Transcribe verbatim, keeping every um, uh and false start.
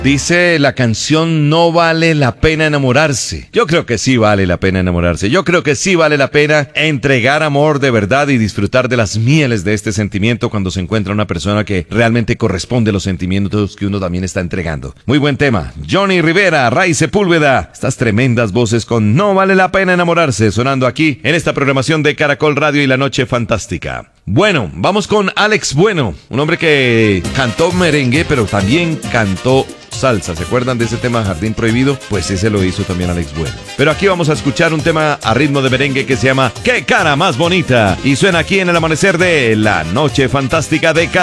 Dice la canción No vale la pena enamorarse. Yo creo que sí vale la pena enamorarse. Yo creo que sí vale la pena entregar amor de verdad y disfrutar de las mieles de este sentimiento cuando se encuentra una persona que realmente corresponde a los sentimientos que uno también está entregando. Muy buen tema. Johnny Rivera, Ray Sepúlveda. Estas tremendas voces con No vale la pena enamorarse sonando aquí en esta programación de Caracol Radio y La Noche Fantástica. Bueno, vamos con Alex Bueno, un hombre que cantó merengue, pero también cantó salsa. ¿Se acuerdan de ese tema Jardín Prohibido? Pues ese lo hizo también Alex Bueno. Pero aquí vamos a escuchar un tema a ritmo de merengue que se llama ¡Qué cara más bonita! Y suena aquí en el amanecer de La Noche Fantástica de Caracol.